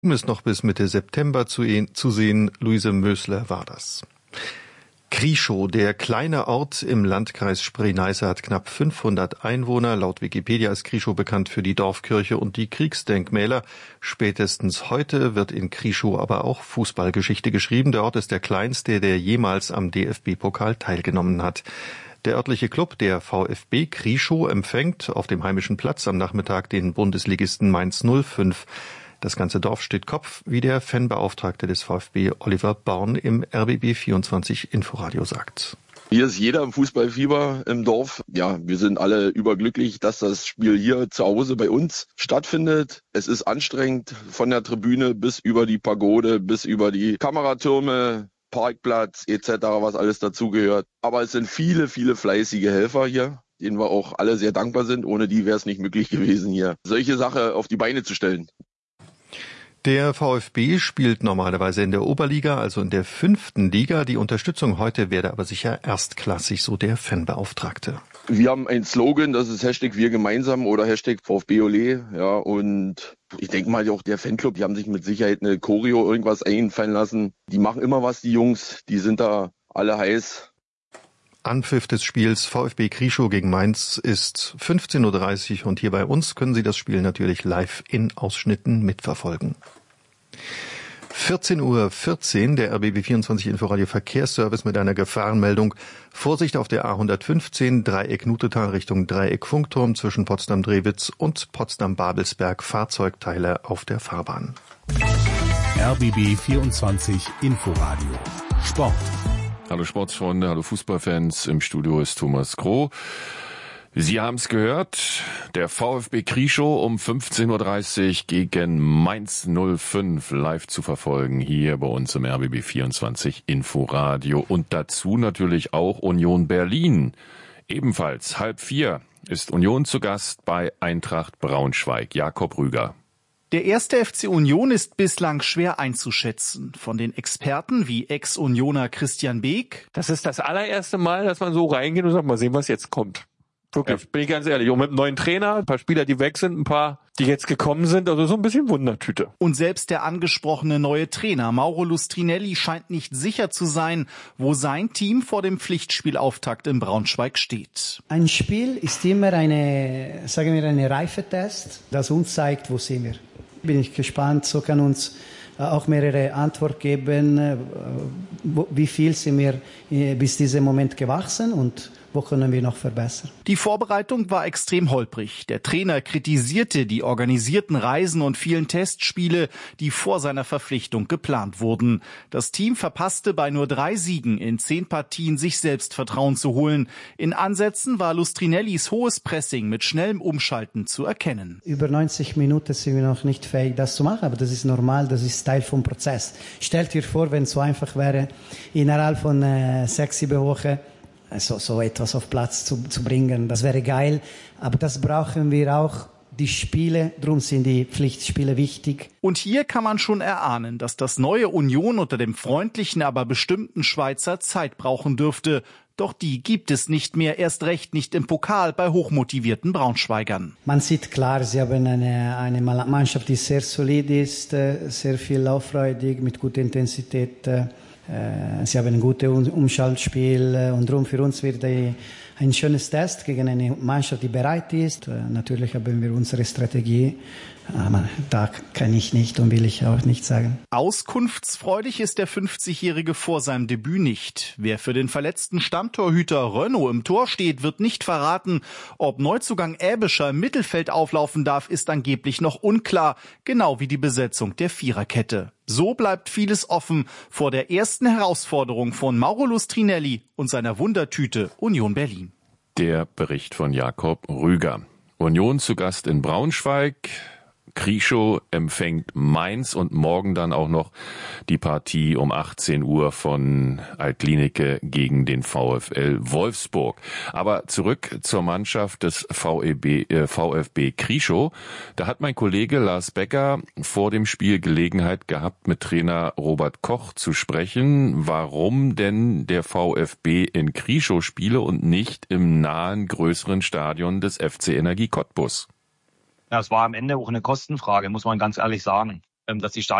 Ist noch bis Mitte September zu sehen. Luise Mösler war das. Krieschow, der kleine Ort im Landkreis Spree-Neiße, hat knapp 500 Einwohner. Laut Wikipedia ist Krieschow bekannt für die Dorfkirche und die Kriegsdenkmäler. Spätestens heute wird in Krieschow aber auch Fußballgeschichte geschrieben. Der Ort ist der kleinste, der jemals am DFB-Pokal teilgenommen hat. Der örtliche Club, der VfB Krieschow, empfängt auf dem heimischen Platz am Nachmittag den Bundesligisten Mainz 05. Das ganze Dorf steht Kopf, wie der Fanbeauftragte des VfB Oliver Born im RBB 24 Inforadio sagt. Hier ist jeder im Fußballfieber im Dorf. Ja, wir sind alle überglücklich, dass das Spiel hier zu Hause bei uns stattfindet. Es ist anstrengend von der Tribüne bis über die Pagode, bis über die Kameratürme, Parkplatz etc., was alles dazugehört. Aber es sind viele, viele fleißige Helfer hier, denen wir auch alle sehr dankbar sind. Ohne die wäre es nicht möglich gewesen, hier solche Sache auf die Beine zu stellen. Der VfB spielt normalerweise in der Oberliga, also in der 5. Liga. Die Unterstützung heute werde aber sicher erstklassig, so der Fanbeauftragte. Wir haben einen Slogan, das ist Hashtag Wir gemeinsam oder Hashtag VfB Ole. Ja, und ich denke mal auch der Fanclub, die haben sich mit Sicherheit eine Choreo irgendwas einfallen lassen. Die machen immer was, die Jungs, die sind da alle heiß. Anpfiff des Spiels VfB Krieschow gegen Mainz ist 15.30 Uhr und hier bei uns können Sie das Spiel natürlich live in Ausschnitten mitverfolgen. 14.14 Uhr, der RBB 24 Inforadio Verkehrsservice mit einer Gefahrenmeldung. Vorsicht auf der A115, Dreieck Nutetal Richtung Dreieck Funkturm zwischen Potsdam-Drewitz und Potsdam-Babelsberg. Fahrzeugteile auf der Fahrbahn. RBB 24 Inforadio Sport. Hallo Sportsfreunde, hallo Fußballfans, im Studio ist Thomas Kroh. Sie haben es gehört, der VfB Krieschow um 15.30 Uhr gegen Mainz 05 live zu verfolgen, hier bei uns im RBB 24 Inforadio. Und dazu natürlich auch Union Berlin. Ebenfalls 3:30 ist Union zu Gast bei Eintracht Braunschweig. Jakob Rüger. Der erste FC Union ist bislang schwer einzuschätzen. Von den Experten wie Ex-Unioner Christian Beek. Das ist das allererste Mal, dass man so reingeht und sagt, mal sehen, was jetzt kommt. Wirklich, bin ich ganz ehrlich. Und mit einem neuen Trainer, ein paar Spieler, die weg sind, ein paar, die jetzt gekommen sind, also so ein bisschen Wundertüte. Und selbst der angesprochene neue Trainer Mauro Lustrinelli scheint nicht sicher zu sein, wo sein Team vor dem Pflichtspielauftakt in Braunschweig steht. Ein Spiel ist immer eine Reifetest, das uns zeigt, wo sind wir. Bin ich gespannt, so kann uns auch mehrere Antworten geben, wie viel sind wir bis diesem Moment gewachsen und wo können wir noch verbessern. Die Vorbereitung war extrem holprig. Der Trainer kritisierte die organisierten Reisen und vielen Testspiele, die vor seiner Verpflichtung geplant wurden. Das Team verpasste bei nur 3 Siegen in 10 Partien, sich Selbstvertrauen zu holen. In Ansätzen war Lustrinellis hohes Pressing mit schnellem Umschalten zu erkennen. Über 90 Minuten sind wir noch nicht fähig, das zu machen, aber das ist normal, das ist Teil vom Prozess. Stellt dir vor, wenn es so einfach wäre, innerhalb von 6-7 Wochen so etwas auf Platz zu bringen. Das wäre geil, aber das brauchen wir auch. Die Spiele, drum sind die Pflichtspiele wichtig. Und hier kann man schon erahnen, dass das neue Union unter dem freundlichen, aber bestimmten Schweizer Zeit brauchen dürfte. Doch die gibt es nicht mehr, erst recht nicht im Pokal bei hochmotivierten Braunschweigern. Man sieht klar, sie haben eine Mannschaft, die sehr solid ist, sehr viel lauffreudig, mit guter Intensität. Sie haben ein gutes Umschaltspiel und darum für uns wird ein schönes Test gegen eine Mannschaft, die bereit ist. Natürlich haben wir unsere Strategie, aber da kann ich nicht und will ich auch nicht sagen. Auskunftsfreudig ist der 50-Jährige vor seinem Debüt nicht. Wer für den verletzten Stammtorhüter Renaud im Tor steht, wird nicht verraten. Ob Neuzugang Äbischer im Mittelfeld auflaufen darf, ist angeblich noch unklar, genau wie die Besetzung der Viererkette. So bleibt vieles offen vor der ersten Herausforderung von Mauro Lustrinelli und seiner Wundertüte Union Berlin. Der Bericht von Jakob Rüger. Union zu Gast in Braunschweig. Krieschow empfängt Mainz und morgen dann auch noch die Partie um 18 Uhr von Altlinike gegen den VfL Wolfsburg. Aber zurück zur Mannschaft des VfB Krieschow. Da hat mein Kollege Lars Becker vor dem Spiel Gelegenheit gehabt, mit Trainer Robert Koch zu sprechen, warum denn der VfB in Krieschow spiele und nicht im nahen größeren Stadion des FC Energie Cottbus. Ja, es war am Ende auch eine Kostenfrage, muss man ganz ehrlich sagen. dass die Stadien